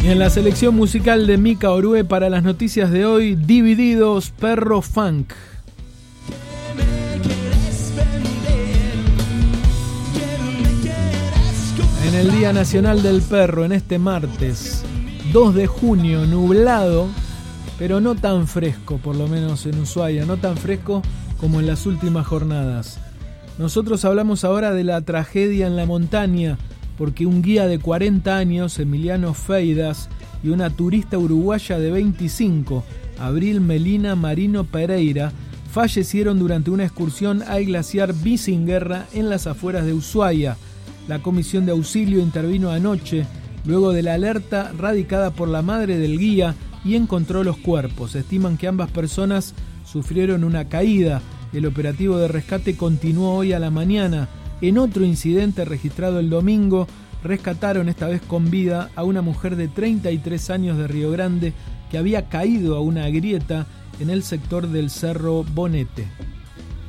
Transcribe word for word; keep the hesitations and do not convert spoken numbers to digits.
Y en la selección musical de Mika Orue para las noticias de hoy, Divididos, Perro Funk. En el Día Nacional del Perro, en este martes dos de junio, nublado, pero no tan fresco, por lo menos en Ushuaia, no tan fresco como en las últimas jornadas. Nosotros hablamos ahora de la tragedia en la montaña, porque un guía de cuarenta años, Emiliano Feidas, y una turista uruguaya de veinticinco, Abril Melina Marino Pereira, fallecieron durante una excursión al glaciar Bisinguerra en las afueras de Ushuaia. La comisión de auxilio intervino anoche, luego de la alerta radicada por la madre del guía, y encontró los cuerpos. Estiman que ambas personas sufrieron una caída. El operativo de rescate continuó hoy a la mañana. En otro incidente registrado el domingo, rescataron esta vez con vida a una mujer de treinta y tres años de Río Grande que había caído a una grieta en el sector del Cerro Bonete.